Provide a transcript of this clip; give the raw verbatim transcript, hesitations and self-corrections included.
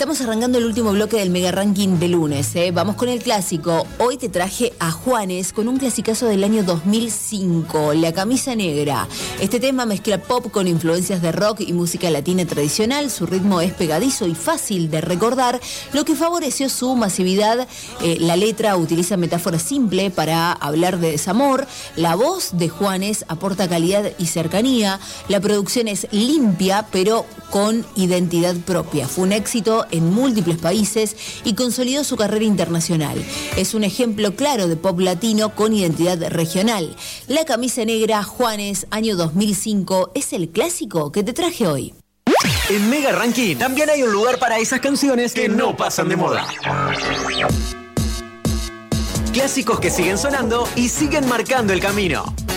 Estamos arrancando el último bloque del Mega Ranking de lunes, ¿eh? Vamos con el clásico. Hoy te traje a Juanes con un clasicazo del año dos mil cinco, La Camisa Negra. Este tema mezcla pop con influencias de rock y música latina tradicional. Su ritmo es pegadizo y fácil de recordar, lo que favoreció su masividad. Eh, la letra utiliza metáforas simples para hablar de desamor. La voz de Juanes aporta calidad y cercanía. La producción es limpia, pero con identidad propia. Fue un éxito en múltiples países y consolidó su carrera internacional. Es un ejemplo claro de pop latino con identidad regional. La Camisa Negra, Juanes, año dos mil cinco, es el clásico que te traje hoy. En Mega Ranking también hay un lugar para esas canciones que no pasan de moda. Clásicos que siguen sonando y siguen marcando el camino.